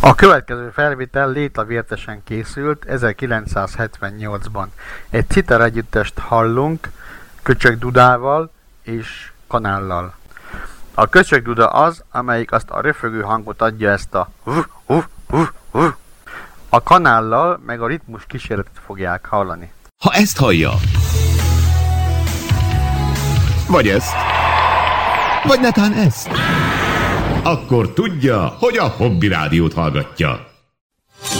A következő felvétel Léta Vértesen készült 1978-ban. Egy citer együttest hallunk Köcsög Dudával és Kanállal. A Köcsög Duda az, amelyik azt a röfögő hangot adja, ezt a a Kanállal meg a ritmus kísérletet fogják hallani. Ha ezt hallja, vagy ezt, vagy netán ezt, akkor tudja, hogy a Hobby Rádiót hallgatja.